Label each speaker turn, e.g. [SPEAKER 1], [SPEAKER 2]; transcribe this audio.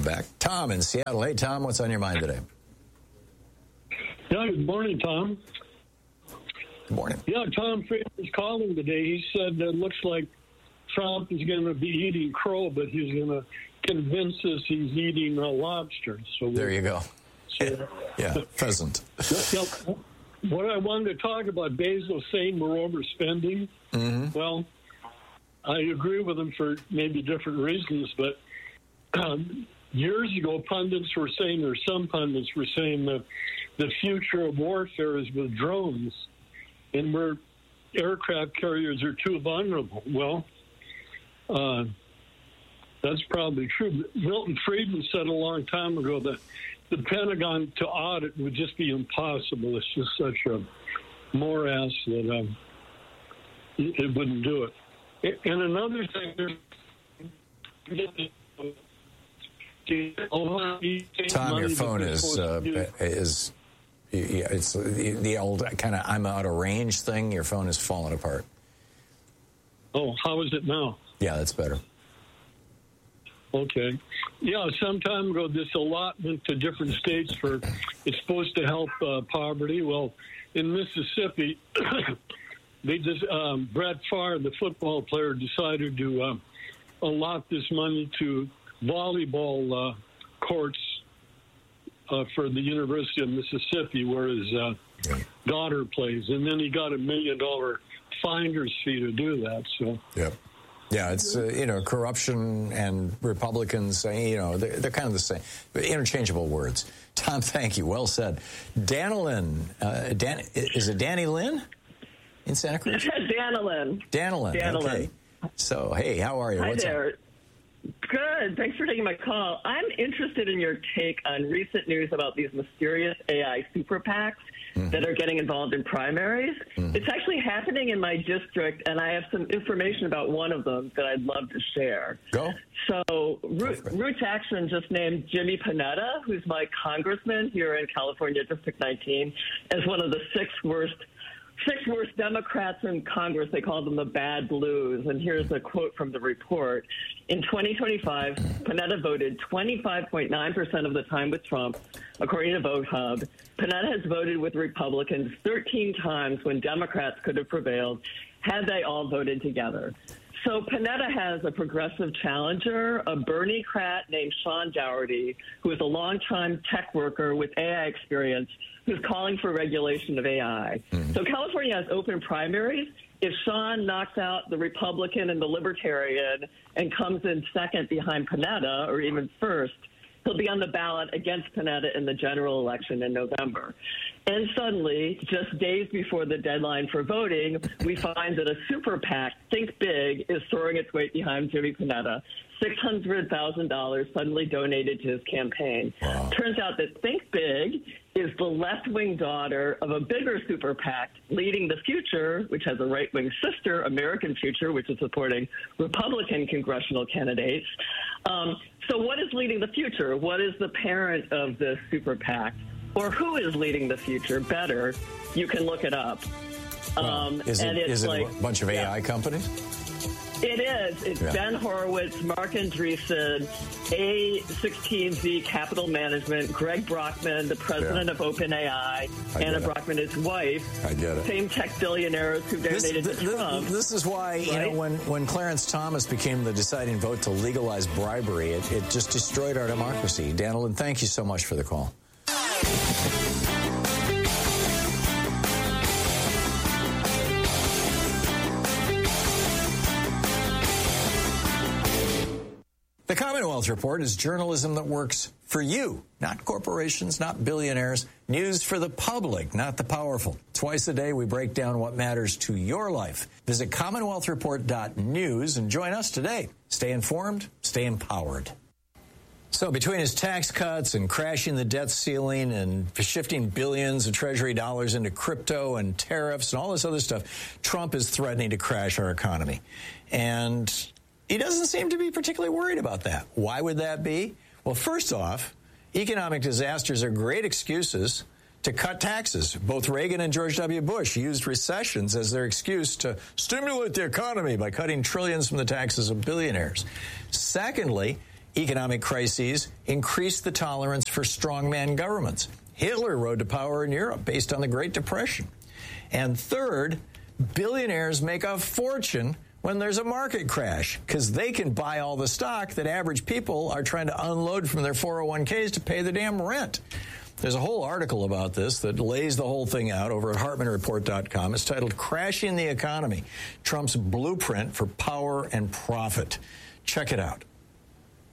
[SPEAKER 1] back. Tom in Seattle. Hey, Tom, what's on your mind today?
[SPEAKER 2] Yeah, good morning, Tom.
[SPEAKER 1] Good morning.
[SPEAKER 2] Yeah, Tom Fried was calling today. He said it looks like Trump is going to be eating crow, but he's going to convince us he's eating lobster. So
[SPEAKER 1] there you go.
[SPEAKER 2] So,
[SPEAKER 1] yeah, pheasant.
[SPEAKER 2] What I wanted to talk about, Bezos saying we're overspending.
[SPEAKER 1] Mm-hmm.
[SPEAKER 2] Well, I agree with him for maybe different reasons, but years ago, pundits were saying, or some pundits were saying, that the future of warfare is with drones, and where aircraft carriers are too vulnerable. Well, that's probably true. Milton Friedman said a long time ago that the Pentagon to audit would just be impossible. It's just such a morass that it wouldn't do it. And another thing,
[SPEAKER 1] Tom, your phone is it's the old kind of I'm out of range thing. Your phone is falling apart.
[SPEAKER 2] Oh, how is it now?
[SPEAKER 1] Yeah, that's better.
[SPEAKER 2] Okay. Yeah, some time ago, this allotment to different states for it's supposed to help poverty. Well, in Mississippi, they just Brett Favre, the football player, decided to allot this money to volleyball courts for the University of Mississippi, where his daughter plays, and then he got $1 million finder's fee to do that. So.
[SPEAKER 1] Yep. Yeah, it's, corruption and Republicans, they're kind of the same, interchangeable words. Tom, thank you. Well said. Danilyn, is it Danny Lynn in Santa Cruz?
[SPEAKER 3] Danilyn.
[SPEAKER 1] Danilyn, okay. So, hey, how are you?
[SPEAKER 3] Hi there. Up? Good. Thanks for taking my call. I'm interested in your take on recent news about these mysterious AI super PACs that are getting involved in primaries. It's actually happening in my district, and I have some information about one of them that I'd love to share.
[SPEAKER 1] Go.
[SPEAKER 3] So Roots Action just named Jimmy Panetta, who's my congressman here in California, District 19, as one of the six worst Democrats in Congress. They call them the bad blues. And here's a quote from the report. In 2025, Panetta voted 25.9% of the time with Trump, according to VoteHub. Panetta has voted with Republicans 13 times when Democrats could have prevailed had they all voted together. So Panetta has a progressive challenger, a Bernie-crat named Sean Dougherty, who is a longtime tech worker with AI experience, who's calling for regulation of AI. So California has open primaries. If Sean knocks out the Republican and the Libertarian and comes in second behind Panetta, or even first, he'll be on the ballot against Panetta in the general election in November. And suddenly, just days before the deadline for voting, we find that a super PAC, Think Big, is throwing its weight behind Jimmy Panetta. $600,000 suddenly donated to his campaign.
[SPEAKER 1] Wow.
[SPEAKER 3] Turns out that Think Big is the left-wing daughter of a bigger super PAC, Leading the Future, which has a right-wing sister, American Future, which is supporting Republican congressional candidates. So what is Leading the Future? What is the parent of this super PAC? Or who is leading the future? Better, you can look it up.
[SPEAKER 1] Is it like, a bunch of AI companies?
[SPEAKER 3] It is. It's Ben Horowitz, Mark Andreessen, A16Z Capital Management, Greg Brockman, the president of OpenAI, Anna Brockman, his wife.
[SPEAKER 1] I get it.
[SPEAKER 3] Same tech billionaires who donated to Trump.
[SPEAKER 1] This is why, when Clarence Thomas became the deciding vote to legalize bribery, it just destroyed our democracy. Danilyn, thank you so much for the call. The Commonwealth Report is journalism that works for you, not corporations, not billionaires. News for the public, not the powerful. Twice a day, we break down what matters to your life. Visit CommonwealthReport.news and join us today. Stay informed, stay empowered. So between his tax cuts and crashing the debt ceiling and shifting billions of Treasury dollars into crypto and tariffs and all this other stuff, Trump is threatening to crash our economy. And he doesn't seem to be particularly worried about that. Why would that be? Well, first off, economic disasters are great excuses to cut taxes. Both Reagan and George W. Bush used recessions as their excuse to stimulate the economy by cutting trillions from the taxes of billionaires. Secondly, Economic crises increase the tolerance for strongman governments. Hitler rode to power in Europe based on the Great Depression. And third, billionaires make a fortune when there's a market crash because they can buy all the stock that average people are trying to unload from their 401ks to pay the damn rent. There's a whole article about this that lays the whole thing out over at HartmanReport.com. It's titled Crashing the Economy, Trump's Blueprint for Power and Profit. Check it out.